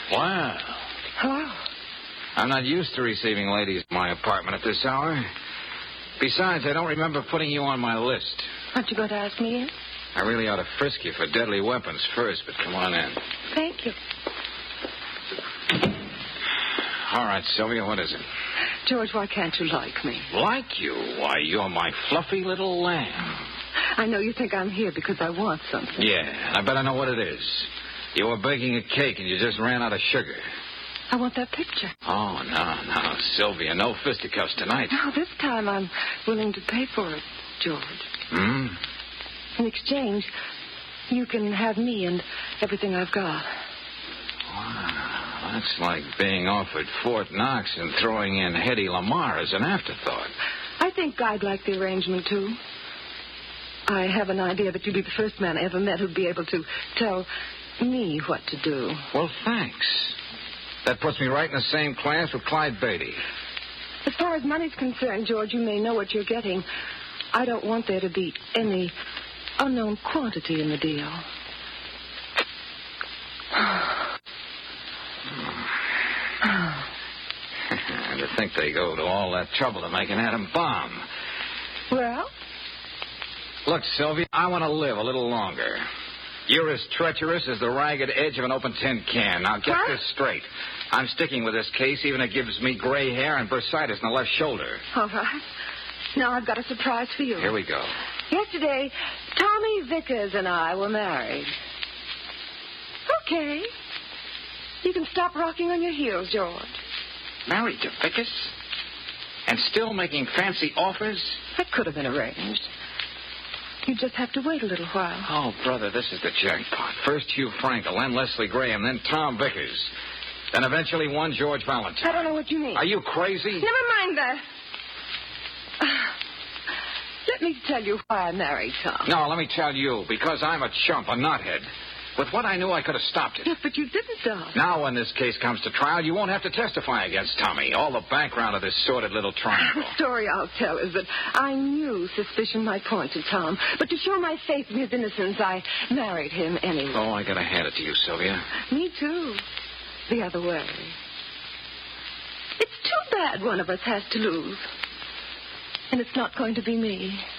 Well, Hello. I'm not used to receiving ladies in my apartment at this hour. Besides, I don't remember putting you on my list. Aren't you going to ask me in? I really ought to frisk you for deadly weapons first, but come on in. Thank you. All right, Sylvia, what is it? George, why can't you like me? Like you? Why, you're my fluffy little lamb. I know you think I'm here because I want something. Yeah, I bet I know what it is. You were baking a cake and you just ran out of sugar. I want that picture. Oh, no, Sylvia, no fisticuffs tonight. No, this time I'm willing to pay for it, George. Hmm? In exchange, you can have me and everything I've got. Wow, that's like being offered Fort Knox and throwing in Hedy Lamarr as an afterthought. I think I'd like the arrangement, too. I have an idea that you'd be the first man I ever met who'd be able to tell me what to do. Well, thanks. That puts me right in the same class with Clyde Beatty. As far as money's concerned, George, you may know what you're getting. I don't want there to be any unknown quantity in the deal. And to think they go to all that trouble to make an atom bomb. Well? Look, Sylvia, I want to live a little longer. You're as treacherous as the ragged edge of an open tin can. Now, get What? this straight. I'm sticking with this case even if it gives me gray hair and bursitis in the left shoulder. All right. Now I've got a surprise for you. Here we go. Yesterday, Tommy Vickers and I were married. Okay. You can stop rocking on your heels, George. Married to Vickers? And still making fancy offers? That could have been arranged. You just have to wait a little while. Oh, brother, this is the jackpot. First Hugh Frankel, then Leslie Graham, then Tom Vickers. Then eventually one George Valentine. I don't know what you mean. Are you crazy? Never mind that. Let me tell you why I married Tom. No, let me tell you, because I'm a chump, a knothead. With what I knew, I could have stopped it. Yes, but you didn't, Don. Now, when this case comes to trial, you won't have to testify against Tommy. All the background of this sordid little triangle. The story I'll tell is that I knew suspicion might point to Tom, but to show my faith in his innocence, I married him anyway. Oh, I gotta hand it to you, Sylvia. Me too. The other way. It's too bad one of us has to lose. And it's not going to be me.